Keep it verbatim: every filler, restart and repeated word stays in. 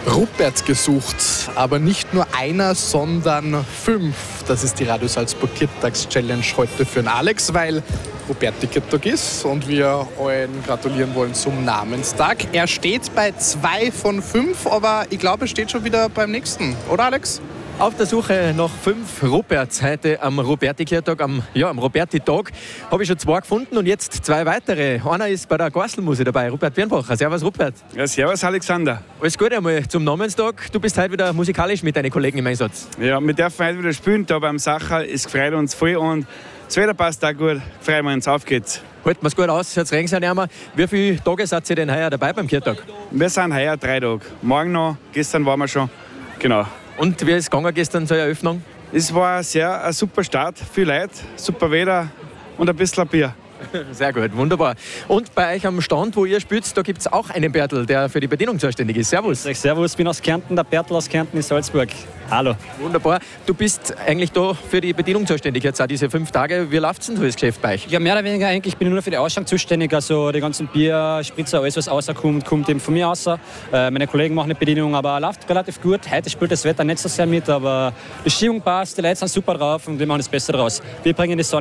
Rupert gesucht, aber nicht nur einer, sondern fünf. Das ist die Radio Salzburg Kirtags-Challenge heute für den Alex, weil Ruperti Kirtag ist und wir euch gratulieren wollen zum Namenstag. Er steht bei zwei von fünf, aber ich glaube, er steht schon wieder beim nächsten, oder Alex? Auf der Suche nach fünf Ruperts heute am Ruperti-Kirtag, am, ja, am Ruperti-Tag, habe ich schon zwei gefunden und jetzt zwei weitere. Einer ist bei der Gorselmusik dabei, Rupert Birnbacher. Servus Rupert. Ja, servus Alexander. Alles Gute einmal zum Namenstag. Du bist heute wieder musikalisch mit deinen Kollegen im Einsatz. Ja, wir dürfen heute wieder spielen, da beim Sacher. Es freut uns voll und das Wetter passt auch gut. Freuen wir uns, auf geht's. Halten wir es gut aus, jetzt regnet es nicht mehr. Wie viele Tage seid ihr denn heuer dabei beim Kirtag? Wir sind heuer drei Tage. Morgen noch, gestern waren wir schon. Genau. Und wie ist es gegangen gestern zur Eröffnung? Es war sehr ein super Start, viel Leute, super Wetter und ein bisschen Bier. Sehr gut, wunderbar. Und bei euch am Stand, wo ihr spielt, da gibt es auch einen Bertel, der für die Bedienung zuständig ist. Servus. Servus, ich bin aus Kärnten, der Bertel aus Kärnten in Salzburg. Hallo. Wunderbar. Du bist eigentlich da für die Bedienung zuständig jetzt auch diese fünf Tage. Wie läuft es denn so das Geschäft bei euch? Ja, mehr oder weniger eigentlich. Ich bin nur für die Ausschank zuständig. Also die ganzen Bier, Spritzer, alles was rauskommt, kommt eben von mir raus. Äh, meine Kollegen machen die Bedienung, aber läuft relativ gut. Heute spielt das Wetter nicht so sehr mit, aber die Stimmung passt, die Leute sind super drauf und wir machen das Beste draus. Wir bringen die Sonne